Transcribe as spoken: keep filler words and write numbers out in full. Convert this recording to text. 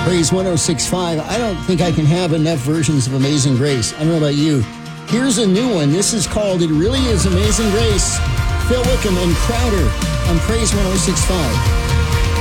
Praise one oh six point five. I don't think I can have enough versions of Amazing Grace. I don't know about you. Here's a new one. This is called It Really Is Amazing Grace. Phil Wickham and Crowder on Praise one oh six point five.